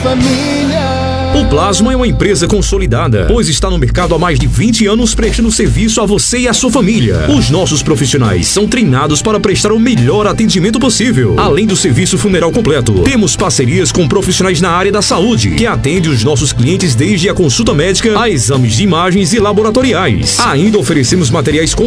família. O Plasma é uma empresa consolidada, pois está no mercado há mais de 20 anos prestando serviço a você e a sua família. Os nossos profissionais são treinados para prestar o melhor atendimento possível. Além do serviço funeral completo, temos parcerias com profissionais na área da saúde, que atendem os nossos clientes desde a consulta médica a exames de imagens e laboratoriais. Ainda oferecemos materiais